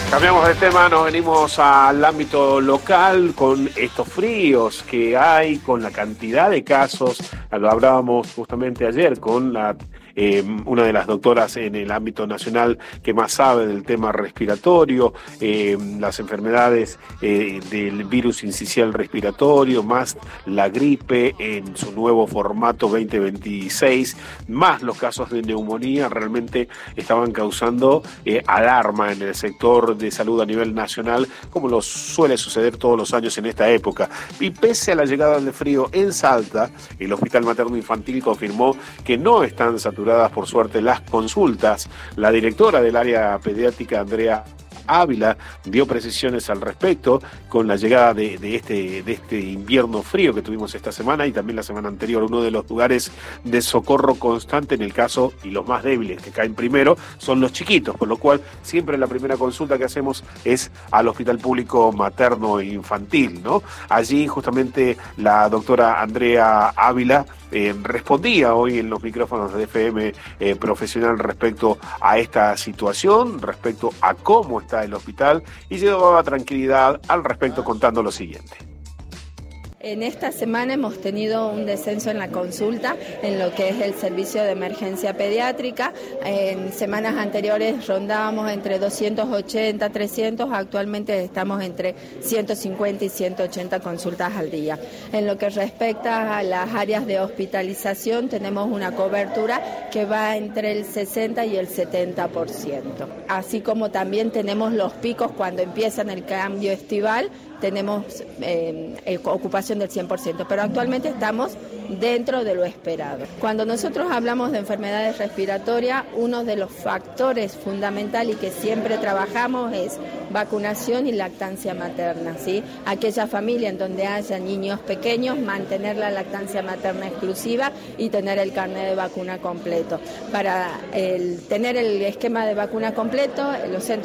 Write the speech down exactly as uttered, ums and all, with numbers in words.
Cambiamos de tema, nos venimos al ámbito local con estos fríos que hay, con la cantidad de casos. Lo hablábamos justamente ayer con la, eh, una de las doctoras en el ámbito nacional que más sabe del tema respiratorio, eh, las enfermedades eh, del virus incisional respiratorio, más la gripe en su nuevo formato veinte veintiséis, más los casos de neumonía, realmente estaban causando eh, alarma en el sector de salud a nivel nacional, como lo suele suceder todos los años en esta época. Y pese a la llegada del frío en Salta, el Hospital Materno Infantil confirmó que no están saturadas, por suerte, las consultas. La directora del área pediátrica, Andrea Ávila, dio precisiones al respecto con la llegada de, de, este, de este invierno frío que tuvimos esta semana y también la semana anterior. Uno de los lugares de socorro constante en el caso, y los más débiles que caen primero, son los chiquitos, con lo cual siempre la primera consulta que hacemos es al Hospital Público Materno e Infantil, ¿no? Allí justamente la doctora Andrea Ávila Eh, respondía hoy en los micrófonos de F M eh, Profesional respecto a esta situación, respecto a cómo está el hospital, y llevaba tranquilidad al respecto contando lo siguiente. En esta semana hemos tenido un descenso en la consulta en lo que es el servicio de emergencia pediátrica. En semanas anteriores rondábamos entre doscientos ochenta, trescientos, actualmente estamos entre ciento cincuenta y ciento ochenta consultas al día. En lo que respecta a las áreas de hospitalización, tenemos una cobertura que va entre el sesenta y el setenta por ciento. Así como también tenemos los picos cuando empiezan el cambio estival, tenemos eh, ocupación del cien por ciento, pero actualmente estamos dentro de lo esperado. Cuando nosotros hablamos de enfermedades respiratorias, uno de los factores fundamentales y que siempre trabajamos es vacunación y lactancia materna, ¿sí? Aquella familia en donde haya niños pequeños, mantener la lactancia materna exclusiva y tener el carnet de vacuna completo. Para el, tener el esquema de vacuna completo, los centros